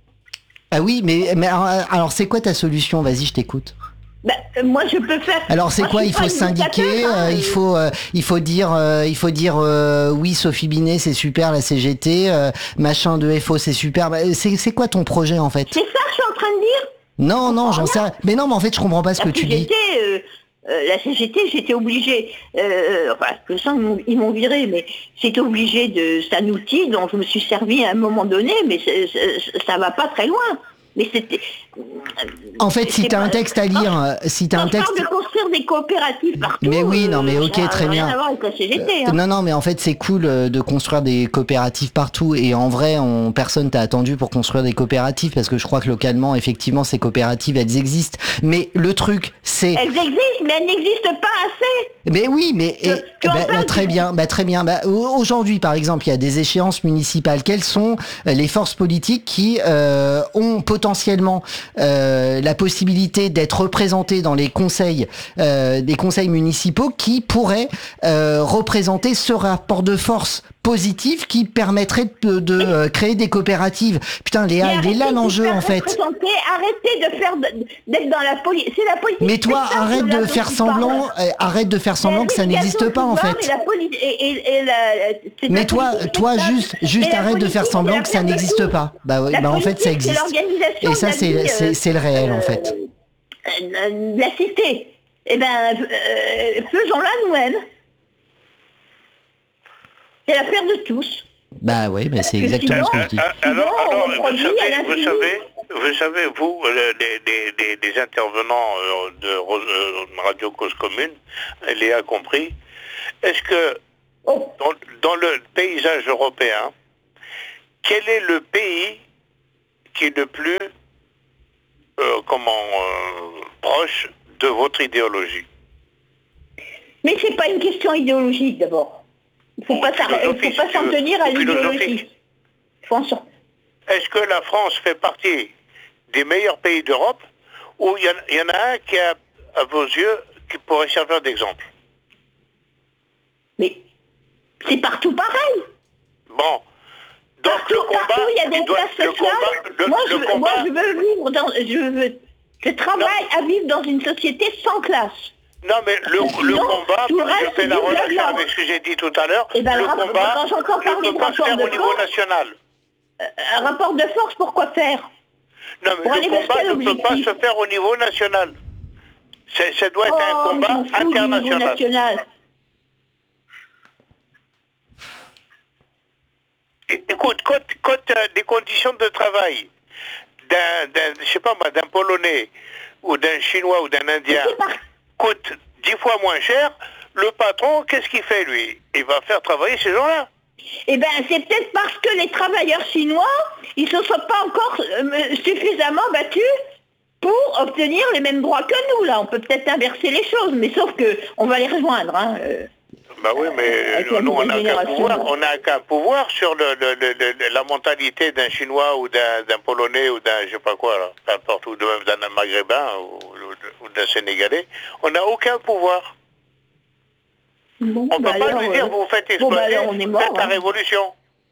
Ah oui, mais, mais alors, alors, c'est quoi ta solution? Vas-y, je t'écoute. Bah, euh, moi, je peux faire. Alors c'est Moi, quoi? je Il suis faut pas se une syndiquer, dictateur, hein, euh, il faut, euh, il faut dire, euh, il faut dire euh, oui, Sophie Binet, c'est super, la C G T, euh, machin de F O, c'est super. Bah, c'est, c'est quoi ton projet en fait? C'est ça que je suis en train de dire. Non, non, j'en sais rien. Mais non, mais en fait, je comprends pas ce que La tu dis. C G T, euh, euh, la C G T, j'étais obligée, euh, enfin, je sens qu'ils m'ont, ils m'ont viré, mais j'étais obligée de... C'est un outil dont je me suis servi à un moment donné, mais c'est, c'est, ça va pas très loin. Mais c'était... En fait, si tu as un texte à lire, non, si tu as un texte... Je parle de construire des coopératives partout. Mais oui, non, mais ok, ça très n'a rien bien. à voir avec la C G T, hein. Non, non, mais en fait, c'est cool de construire des coopératives partout. Et en vrai, on, personne t'a attendu pour construire des coopératives, parce que je crois que localement, effectivement, ces coopératives, elles existent. Mais le truc, c'est... Elles existent, mais elles n'existent pas assez. Mais oui, mais Tu- et- tu en bah, parles, bah, très tu- bien, bah, très bien. Bah, au- aujourd'hui, par exemple, il y a des échéances municipales. Quelles sont euh, les forces politiques qui euh, ont potentiellement euh, la possibilité d'être représentées dans les conseils, euh, des conseils municipaux, qui pourraient euh, représenter ce rapport de force positif qui permettrait de, de, euh, créer des coopératives. Putain, Léa, Mais il est arrêtez là de l'enjeu faire en fait. représenter, arrêtez de faire de- d'être dans la politique. C'est la politique. Mais toi, spectacle, arrête là, de dont faire tu semblant, parles. euh, arrête de faire semblant que ça n'existe pas en fait. Et la poli- et, et- et la- c'est Mais la toi, politique toi, spectacle. juste, juste Mais la arrête de faire politique, semblant c'est que la ça perte de n'existe tout. pas. Bah ouais, La bah en fait, ça politique, c'est existe. l'organisation Et ça, de la c'est, vie, c'est, euh, c'est le réel en euh, fait. euh, de la cité. Eh ben, euh, faisons-la nous-mêmes. C'est l'affaire de tous. Bah ouais, mais c'est que exactement ce que sinon- je dis. Ah, Alors, Sinon, on alors, vous produit à savez, vous l'infini. savez, vous savez, vous, euh, les, les- les- les intervenants euh, de Rose- euh, Radio Cause Commune, Léa compris, est-ce que Oh, dans, dans le paysage européen, quel est le pays qui est le plus, euh, comment, euh, proche de votre idéologie? mais c'est pas une question idéologique d'abord. Il faut Ou pas s'en- il philosophique, faut pas si s'en tu veux. tenir à Ou philosophique. l'idéologie. Il faut en sortir. Est-ce que la France fait partie des meilleurs pays d'Europe, ou il y, en- il y en a un qui, a, à vos yeux, qui pourrait servir d'exemple? Mais c'est partout pareil. Bon, donc Partout, le combat, partout, il y a des il doit- classes le sociales. combat, le, moi, le je, veux- combat, moi, je veux vivre dans... Je, veux, je travaille à vivre dans une société sans classe. non mais le, le Non, combat, tout le je reste, fais la c'est du relation blabla. avec ce que j'ai dit tout à l'heure, Eh ben, le le rapport- combat quand j'entends ne parler peut de pas se rapport faire de au niveau force, national. Euh, Un rapport de force, pourquoi faire? Non Pour mais aller le vers combat quel ne peut pas objectif? se faire au niveau national. C'est- Ça doit être un Oh, combat je m'en fous du niveau international. national. É- Écoute, quand, quand euh, les conditions de travail d'un, d'un, je sais pas moi, d'un Polonais ou d'un Chinois ou d'un Indien C'est par- coûtent dix fois moins cher, le patron, qu'est-ce qu'il fait lui? Il va faire travailler ces gens-là. Eh bien, c'est peut-être parce que les travailleurs chinois, ils ne se sont pas encore euh, suffisamment battus pour obtenir les mêmes droits que nous. Là, on peut peut-être inverser les choses, mais sauf que on va les rejoindre. Hein. euh. Bah oui, mais Avec euh, la nous, on n'a nouvelle qu'un génération. pouvoir, on n'a qu'un pouvoir sur le, le- le- le- la mentalité d'un Chinois ou d'un, d'un Polonais ou d'un, je sais pas quoi, là, peu importe, ou de même d'un Maghrébin ou, ou- ou d'un Sénégalais. On n'a aucun pouvoir. Bon, On ne bah peut pas alors, lui dire, euh, vous faites bon, bah exploiter, alors, on est mort, faites la hein. révolution.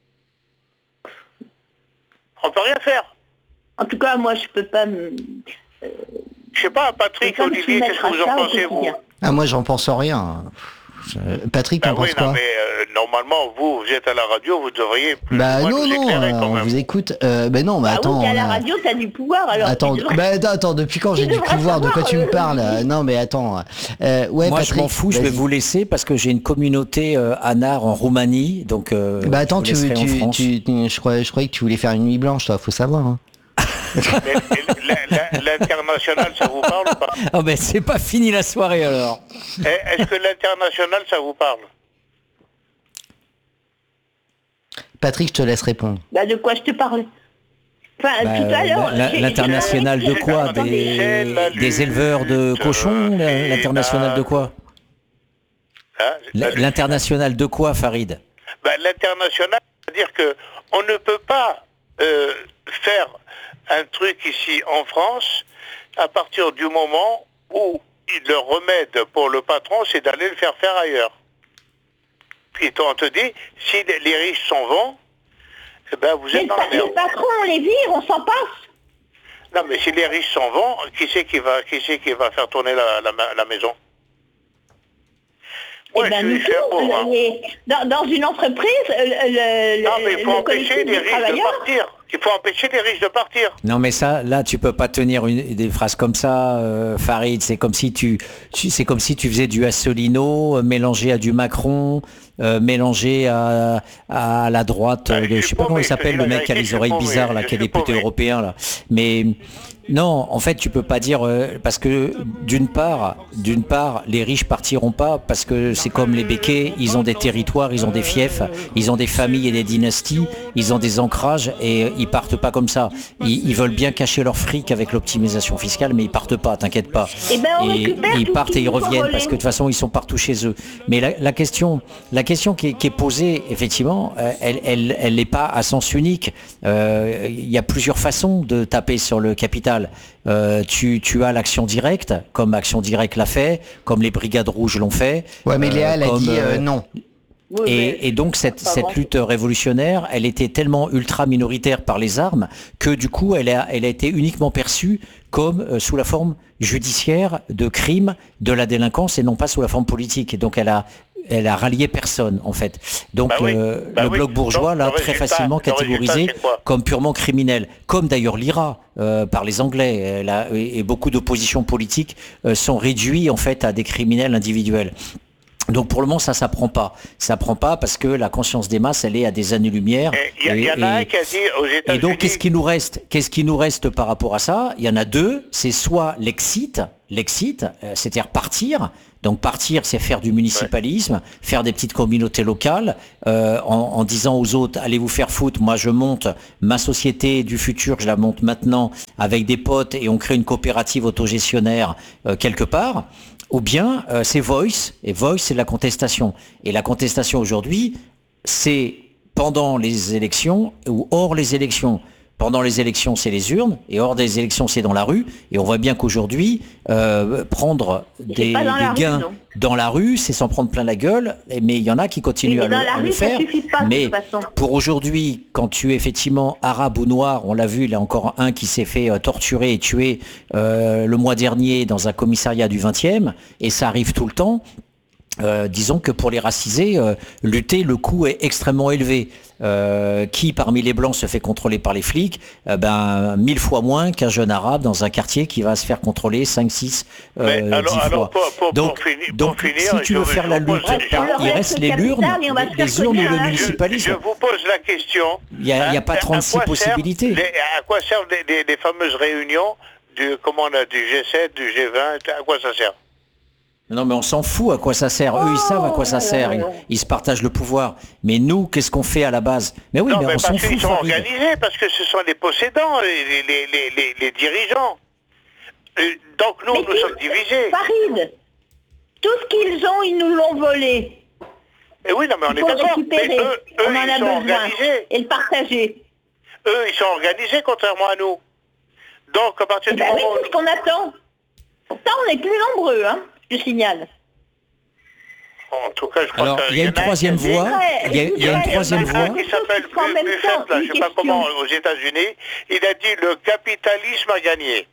On peut rien faire. En tout cas, moi, je peux pas me... Je sais pas, je Patrick, peux pas me Olivier, qu'est-ce soumettre que à vous en ça au pensez, vous? quotidien. Ah, moi, j'en pense rien. Je- Patrick, Bah t'en oui, penses non, quoi? mais euh, normalement, vous, vous êtes à la radio, vous devriez plus Bah ou moins non, nous non, éclairer euh, quand on même. vous écoute. Euh, ben non, mais Ah attends. oui, t'es à on la a- radio, t'as du pouvoir, alors... Attends, tu devrais- bah, attends, attends, depuis quand Tu j'ai du devrais pouvoir? De quoi savoir, tu me euh, parles? euh, Non, mais attends. Euh, ouais, Moi, Patrick, je m'en fous, je vais vas-y. vous laisser parce que j'ai une communauté euh, Anar en Roumanie, donc euh, Bah attends, je tu, vous laisserai en tu, France. tu- tu- je, croyais, je croyais que tu voulais faire une nuit blanche, toi, faut savoir. Hein. Mais la- la- l'international, ça vous parle ou pas? Ah ben, c'est pas fini la soirée alors. Eh, Est-ce que l'international, ça vous parle? Patrick, je te laisse répondre. Bah, de quoi je te parle? Enfin, Bah, tout à l'heure... la- j'ai- L'international de j'ai- quoi? Attendez, C'est la Des, des éleveurs de lutte, cochons? euh, et L'international la- de quoi? Hein, la- L'international de quoi, Farid? Ben, l'international, c'est-à-dire que on ne peut pas euh, faire un truc ici en France à partir du moment où le remède pour le patron, c'est d'aller le faire faire ailleurs. Puis on te dit, si les, les riches s'en vont, eh ben vous Mais êtes dans la le merde. patron, on les vire, on s'en passe. Non, mais si les riches s'en vont, qui c'est qui va, qui c'est qui va faire tourner la, la, la maison? Eh Ouais, ben, je nous suis cher tous, pauvre, hein. les- dans, dans une entreprise, le, le- Non, mais il faut le empêcher collectif les des riches de travailleurs, partir. qu'il faut empêcher les riches de partir. Non mais ça, là tu peux pas tenir une, des phrases comme ça, euh, Farid. C'est comme si tu, tu c'est comme si tu faisais du Asselineau euh, mélangé à du Macron, euh, mélangé à, à la droite. Ben, de, je sais pas comment il s'appelle le mec qui a les oreilles bizarres là, qui est député européen là. Mais non, en fait, tu peux pas dire euh, parce que d'une part, d'une part, les riches partiront pas parce que c'est comme les béquets, ils ont des territoires, ils ont des fiefs, ils ont des familles et des dynasties, ils ont des ancrages et euh, ils partent pas comme ça. Ils, ils veulent bien cacher leur fric avec l'optimisation fiscale, mais ils partent pas, t'inquiète pas. Et, ben on et, et ils partent et ils reviennent parce que de toute façon ils sont partout chez eux. Mais la, la question, la question qui est, qui est posée, effectivement, euh, elle, elle, elle n'est pas à sens unique. Euh, Il y a plusieurs façons de taper sur le capital. Euh, tu, tu as l'action directe, comme Action Directe l'a fait, comme les Brigades Rouges l'ont fait. Ouais, mais Léa, elle a comme, dit euh, euh, non. Oui, mais- Et, et donc cette, cette lutte révolutionnaire, elle était tellement ultra minoritaire par les armes que du coup elle a, elle a été uniquement perçue comme euh, sous la forme judiciaire de crime, de la délinquance et non pas sous la forme politique. Et donc elle a, elle a rallié personne en fait. Donc Bah oui, euh, bah le oui. bloc bourgeois Donc, l'a le très résultat- facilement le résultat, catégorisé c'est quoi comme purement criminel, comme d'ailleurs l'I R A euh, par les Anglais. Elle a- et, et beaucoup d'oppositions politiques euh, sont réduits en fait à des criminels individuels. Donc pour le moment ça ça prend pas, ça prend pas parce que la conscience des masses elle est à des années-lumière. Il y, a- Et- y en a et- un qui a dit aux et États-Unis. donc, qu'est-ce qui nous reste Qu'est-ce qui nous reste par rapport à ça? Il y en a deux. C'est soit l'exit, l'exit, euh, c'est-à-dire partir. Donc partir, c'est faire du municipalisme, faire des petites communautés locales, euh, en, en disant aux autres, allez vous faire foutre, moi je monte ma société du futur, je la monte maintenant avec des potes et on crée une coopérative autogestionnaire euh, quelque part. Ou bien euh, c'est Voice, et Voice c'est la contestation. Et la contestation aujourd'hui, c'est pendant les élections ou hors les élections. Pendant les élections, c'est les urnes, et hors des élections, c'est dans la rue. Et on voit bien qu'aujourd'hui, euh, prendre des, pas dans la des rue, gains non. dans la rue, c'est s'en prendre plein la gueule. Et- Mais il y en a qui continuent Mais à dans le, la à le rue, ça faire. suffit pas, de Mais toute façon. pour aujourd'hui, quand tu es effectivement arabe ou noir, on l'a vu, il y a encore un qui s'est fait euh, torturer et tuer euh, le mois dernier dans un commissariat du vingtième, et ça arrive tout le temps. Euh, disons que pour les racisés, euh, lutter, le coût est extrêmement élevé. Euh, qui parmi les blancs se fait contrôler par les flics? Euh, ben mille fois moins qu'un jeune arabe dans un quartier qui va se faire contrôler cinq, six, Mais euh, alors- dix alors, fois. pour- pour- donc, pour finir- donc pour finir, si tu je veux veux- faire je la vous lutte, pose- ben, je il reste reste les le urnes, capital et on va se les faire urnes ou cogner, le hein. Je, municipalisme. je vous pose la question. Il n'y a, il y a Hein, pas à trente-six quoi servent possibilités. les- à quoi servent les, les- les fameuses réunions du, comment on a, du G sept, du G vingt, à quoi ça sert? Non mais on s'en fout à quoi ça sert. Eux ils savent à quoi ça sert. Ils, ils se partagent le pouvoir. Mais nous, qu'est-ce qu'on fait à la base? Mais oui, Non, mais mais on s'en parce fout. qu'ils sont Farid. organisés, parce que ce sont les possédants, les, les, les, les, les dirigeants. Euh, Donc nous, Mais nous qui- sommes divisés. Farid, tout ce qu'ils ont, ils nous l'ont volé. Et oui, non, mais on Il est faut le d'accord. Mais récupérer. eux, eux, On en ils a sont besoin. organisés. Et le partager. Eux, ils sont organisés contrairement à nous. Donc, à partir Eh du ben oui, moment c'est ce qu'on attend. Pourtant, on est plus nombreux, hein, je signale. En tout cas, je crois Alors, que il y a une en troisième qui a dit- voie. Il y a, il y a une Ouais, troisième Il y en a un voie. qui s'appelle En même Buffett, temps, là, une je sais pas question. comment, aux États-Unis. Il a dit le capitalisme a gagné.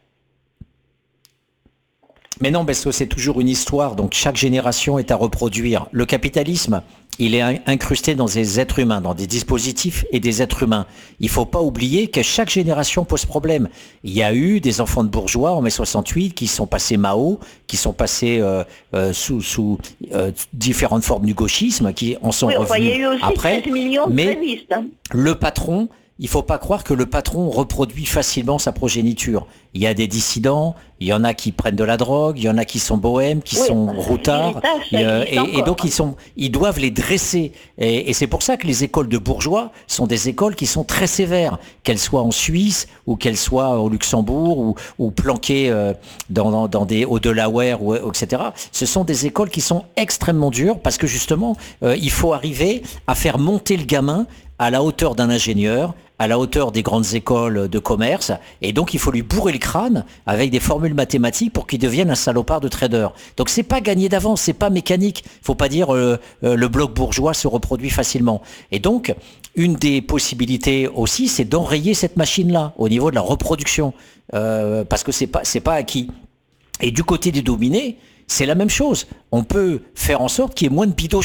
Mais non, parce que c'est toujours une histoire, donc chaque génération est à reproduire. Le capitalisme, il est in- incrusté dans des êtres humains, dans des dispositifs et des êtres humains. Il faut pas oublier que chaque génération pose problème. Il y a eu des enfants de bourgeois en mai soixante-huit qui sont passés Mao, qui sont passés euh, euh, sous, sous euh, différentes formes du gauchisme, qui en sont Oui, enfin, il y a eu revenus aussi après. treize millions de Mais grévistes. Hein. le patron, il faut pas croire que le patron reproduit facilement sa progéniture. Il y a des dissidents, il y en a qui prennent de la drogue, il y en a qui sont bohèmes, qui Oui, sont bah, routards, l'héritage, ça et, euh, existe et- et encore, donc hein. ils sont, ils doivent les dresser. Et, et c'est pour ça que les écoles de bourgeois sont des écoles qui sont très sévères, qu'elles soient en Suisse ou qu'elles soient au Luxembourg ou, ou planquées euh, dans, dans, dans des au Delaware ou et cetera. Ce sont des écoles qui sont extrêmement dures parce que justement, euh, il faut arriver à faire monter le gamin à la hauteur d'un ingénieur, à la hauteur des grandes écoles de commerce, et donc il faut lui bourrer le crâne avec des formules mathématiques pour qu'il devienne un salopard de trader. Donc c'est pas gagné d'avance, c'est pas mécanique. Faut pas dire euh, euh, le bloc bourgeois se reproduit facilement. Et donc une des possibilités aussi, c'est d'enrayer cette machine-là au niveau de la reproduction, euh, parce que c'est pas c'est pas acquis. Et du côté des dominés, c'est la même chose. On peut faire en sorte qu'il y ait moins de bidochons,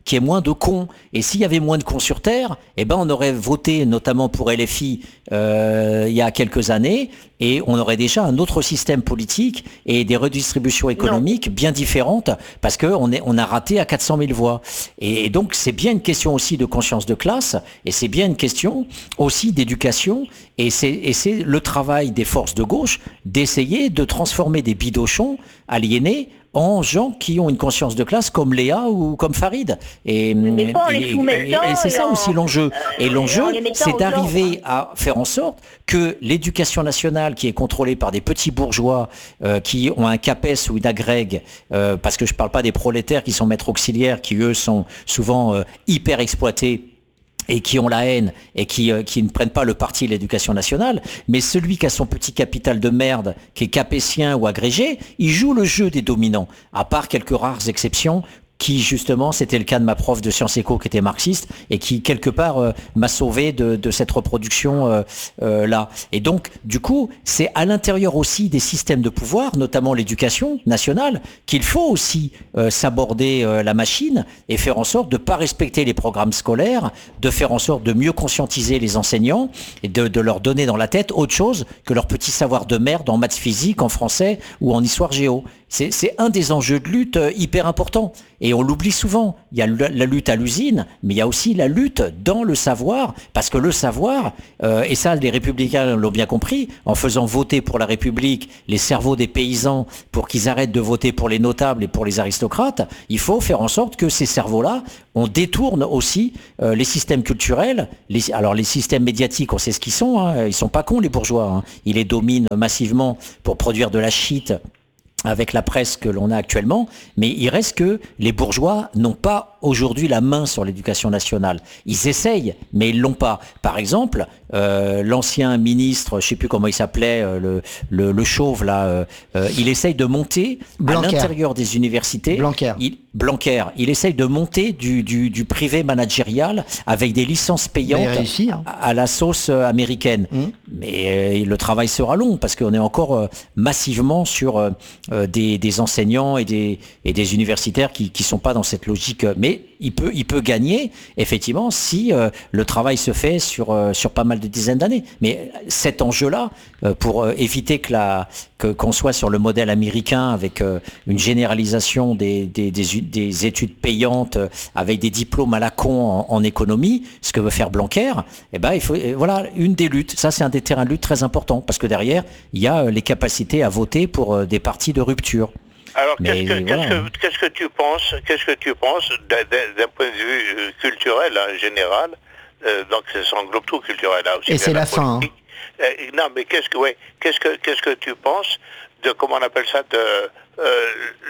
qu'il y ait moins de cons. Et s'il y avait moins de cons sur Terre, eh ben on aurait voté notamment pour L F I euh, il y a quelques années, et on aurait déjà un autre système politique et des redistributions économiques non. bien différentes, parce qu'on est, on a raté à quatre cent mille voix. Et, et donc c'est bien une question aussi de conscience de classe, et c'est bien une question aussi d'éducation, et c'est, et c'est le travail des forces de gauche d'essayer de transformer des bidochons aliénés en gens qui ont une conscience de classe comme Léa ou comme Farid. Et, mais bon, et, et, et c'est ça en, aussi l'enjeu. Euh, et l'enjeu, c'est d'arriver à faire en sorte que l'éducation nationale, qui est contrôlée par des petits bourgeois euh, qui ont un CAPES ou une agrègue, euh, parce que je ne parle pas des prolétaires qui sont maîtres auxiliaires, qui eux sont souvent euh, hyper exploités, et qui ont la haine et qui, euh, qui ne prennent pas le parti de l'éducation nationale, mais celui qui a son petit capital de merde, qui est capétien ou agrégé, il joue le jeu des dominants, à part quelques rares exceptions, qui justement, c'était le cas de ma prof de sciences éco qui était marxiste et qui quelque part euh, m'a sauvé de, de cette reproduction euh, euh, là. Et donc, du coup, c'est à l'intérieur aussi des systèmes de pouvoir, notamment l'éducation nationale, qu'il faut aussi euh, s'aborder euh, la machine et faire en sorte de ne pas respecter les programmes scolaires, de faire en sorte de mieux conscientiser les enseignants et de, de leur donner dans la tête autre chose que leur petit savoir de merde en maths physique, en français ou en histoire géo. C'est, c'est un des enjeux de lutte hyper importants. Et on l'oublie souvent. Il y a la lutte à l'usine, mais il y a aussi la lutte dans le savoir, parce que le savoir, euh, et ça les républicains l'ont bien compris, en faisant voter pour la République les cerveaux des paysans pour qu'ils arrêtent de voter pour les notables et pour les aristocrates, il faut faire en sorte que ces cerveaux-là, on détourne aussi euh, les systèmes culturels. Les, alors les systèmes médiatiques, on sait ce qu'ils sont, hein, ils sont pas cons les bourgeois, hein. Ils les dominent massivement pour produire de la shit avec la presse que l'on a actuellement, mais il reste que les bourgeois n'ont pas aujourd'hui la main sur l'éducation nationale. Ils essayent, mais ils l'ont pas. Par exemple, euh, l'ancien ministre, je sais plus comment il s'appelait, euh, le, le, le chauve là, euh, euh, il essaye de monter Blanquer. à l'intérieur des universités. Blanquer. Il, Blanquer, il essaye de monter du, du, du privé managérial avec des licences payantes réussi, hein. à, à la sauce américaine. Mmh. Mais euh, le travail sera long parce qu'on est encore euh, massivement sur euh, euh, des, des enseignants et des, et des universitaires qui ne sont pas dans cette logique. Mais il peut, il peut gagner, effectivement, si euh, le travail se fait sur, euh, sur pas mal de dizaines d'années. Mais cet enjeu-là, euh, pour euh, éviter que la, que, qu'on soit sur le modèle américain avec euh, une généralisation des, des, des, des études payantes euh, avec des diplômes à la con en, en économie, ce que veut faire Blanquer, eh ben, il faut, euh, voilà, une des luttes. Ça, c'est un des terrains de lutte très importants, parce que derrière, il y a euh, les capacités à voter pour euh, des partis de rupture. Alors, qu'est-ce que, voilà. qu'est-ce, que, qu'est-ce que tu penses, qu'est-ce que tu penses d'un, d'un point de vue culturel en général, euh, donc ça englobe tout culturel là aussi. Et c'est la, la fin. Hein. Euh, non, mais qu'est-ce que, ouais, qu'est-ce que, qu'est-ce que tu penses de, comment on appelle ça, de, euh,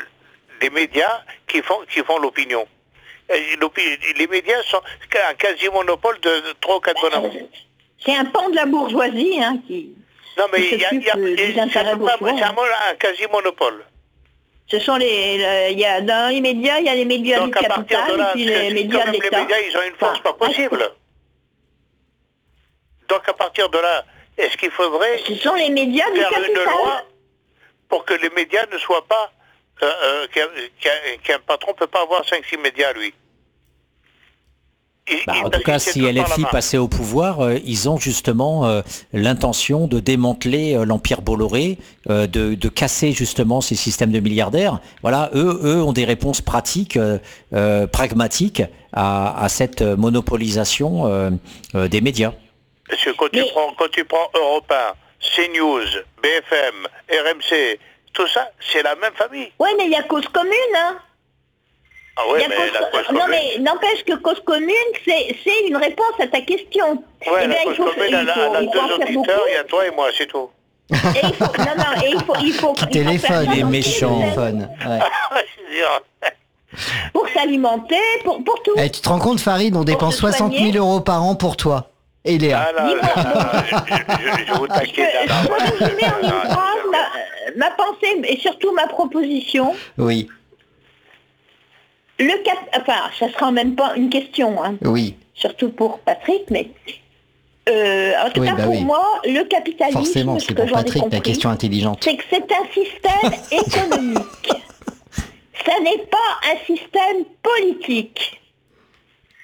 des médias qui font, qui font l'opinion. Les médias sont un quasi-monopole de, de trois ou quatre bonhommes. C'est un pan de la bourgeoisie, hein, qui. Non, mais il y a, y a, y a c'est un, un quasi-monopole. Ce sont les, il y a dans les médias, il y a les médias du capital et puis les médias de l'État. Les médias, ils ont une force enfin, pas possible. Donc à partir de là, est-ce qu'il faudrait ce sont les médias du faire capital une loi pour que les médias ne soient pas euh, euh, qu'un, qu'un patron ne peut pas avoir cinq six médias lui. Bah, en tout cas, si L F I passait au pouvoir, euh, ils ont justement euh, l'intention de démanteler euh, l'empire Bolloré, euh, de, de casser justement ces systèmes de milliardaires. Voilà, eux, eux ont des réponses pratiques, euh, euh, pragmatiques à, à cette monopolisation euh, euh, des médias. Parce que quand, Mais... tu prends, quand tu prends Europe un, CNews, B F M, R M C, tout ça, c'est la même famille. Oui, mais il y a Cause Commune, hein. Ah ouais, mais cause... la cause non, mais n'empêche que Cause Commune, c'est, c'est une réponse à ta question. Oui, eh la bien, Cause il faut, Commune, il faut, elle a deux auditeurs, il y a toi et moi, c'est tout. Et il faut, non, non, et il faut... Il faut qui téléphone, les méchants. Ouais. Pour s'alimenter, pour, pour tout. Eh, tu te rends compte, Farid, on dépense soixante mille euros par an pour toi. Et Léa. Ah là, là, là, je, je, je vous taquine. Pour résumer en une phrase, ma, ma pensée et surtout ma proposition... Oui. Le cap... Enfin, ça sera en même pas une question, hein. Oui. Surtout pour Patrick, mais euh, en tout oui, cas bah pour oui. moi, le capitalisme, forcément, c'est que pour Patrick compris, la question intelligente. C'est que c'est un système économique. Ça n'est pas un système politique.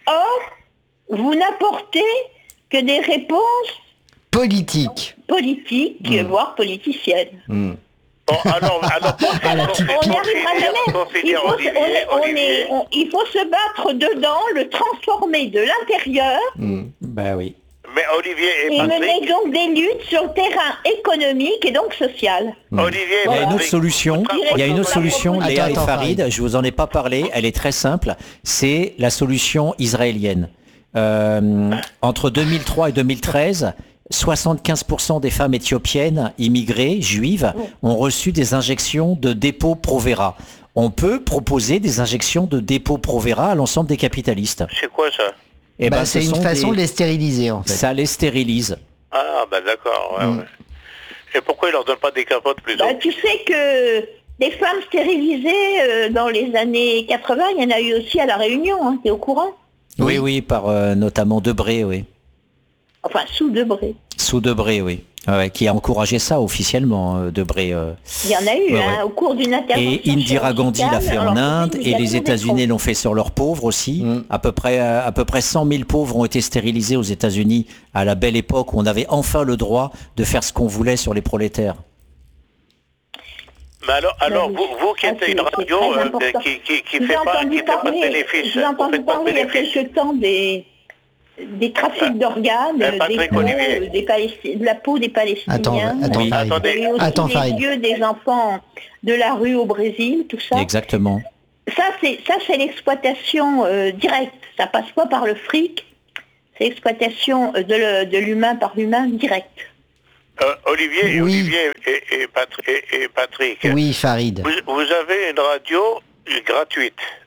Or, vous n'apportez que des réponses Politique. politiques, Mm. voire politiciennes. Mm. Bon, alors, alors pour, Ah, la pour- petite pour On n'y pique. arrivera finir- jamais. pour Il finir, faut, se- Olivier, on est- on Olivier, est- on- il faut se battre dedans, le transformer de l'intérieur Mm. Ben oui. mais Olivier et et mener Patrick, donc des luttes sur le terrain économique et donc social. Olivier et Il y a une autre Patrick, solution, il y a une autre solution, Attends, Léa et attends, Farid, Farid. je vous en ai pas parlé, elle est très simple, c'est la solution israélienne. Euh, entre deux mille trois et deux mille treize, soixante-quinze pour cent des femmes éthiopiennes immigrées, juives, ont reçu des injections de dépôt Provera. On peut proposer des injections de dépôt Provera à l'ensemble des capitalistes. c'est quoi ça? Et Bah, ben, c'est ce une sont façon des- de les stériliser en fait. Ça les stérilise. Ah, bah d'accord, ouais, Mm. ouais. Et pourquoi ils leur donnent pas des capotes plutôt? Bah, tu sais que les femmes stérilisées euh, dans les années quatre-vingts, il y en a eu aussi à La Réunion, hein, t'es au courant? Oui, oui, par euh, notamment Debré, oui. Enfin, sous Debré. Sous Debré, oui. Ouais, qui a encouragé ça officiellement, euh, Debré. euh. Il y en a eu Ouais, hein, ouais. au cours d'une intervention. Et Indira Gandhi l'a fait en chirurgicale, Inde alors, et les obligation États-Unis des l'ont fait sur leurs pauvres aussi. Mm. À peu près à peu près cent mille pauvres ont été stérilisés aux États-Unis à la belle époque où on avait enfin le droit de faire ce qu'on voulait sur les prolétaires. Mais alors, alors oui. vous, vous qui Ah, êtes c'est- une c'est radio très euh, important. qui, qui, qui J'ai fait pas, entendu qui fait pas de parler, bénéfice, j'ai vous entendu faites pas de parler il y a bénéfice. quelque temps des, des trafics d'organes, euh, des Patrick peaux, Olivier. euh, des Palesti- de la peau des Palestiniens. Attends, attends, Oui. Farid. Attendez. Et aussi Attends, les Farid. yeux des enfants de la rue au Brésil, tout ça. Exactement. Ça, c'est ça, c'est l'exploitation euh, directe. Ça passe pas par le fric. C'est l'exploitation euh, de, le- de l'humain par l'humain direct. Euh, Olivier, Oui. Olivier et, et, Patri- et- et Patrick, Oui, Farid. vous, vous avez une radio gratuite.